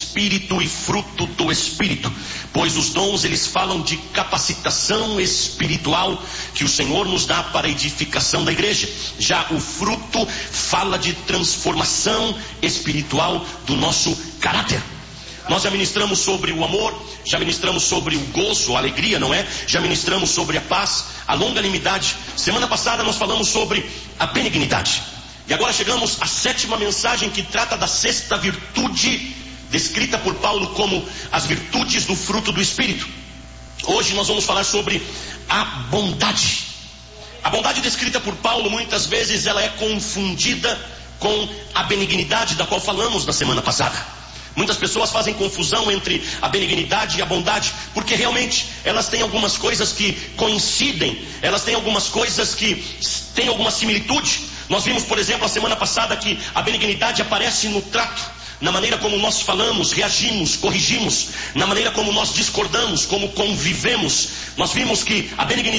Espírito e fruto do Espírito, pois os dons eles falam de capacitação espiritual que o Senhor nos dá para a edificação da igreja. Já o fruto fala de transformação espiritual do nosso caráter. Nós já ministramos sobre o amor, já ministramos sobre o gozo, a alegria, não é? Já ministramos sobre a paz, a longanimidade. Semana passada nós falamos sobre a benignidade. E agora chegamos à 7ª mensagem, que trata da 6ª virtude, descrita por Paulo como as virtudes do fruto do Espírito. Hoje nós vamos falar sobre a bondade. A bondade descrita por Paulo, muitas vezes ela é confundida com a benignidade da qual falamos na semana passada. Muitas pessoas fazem confusão entre a benignidade e a bondade, porque realmente elas têm algumas coisas que coincidem, elas têm algumas coisas que têm alguma similitude. Nós vimos, por exemplo, a semana passada que a benignidade aparece no trato, na maneira como nós falamos, reagimos, corrigimos, na maneira como nós discordamos, como convivemos. Nós vimos que a benignidade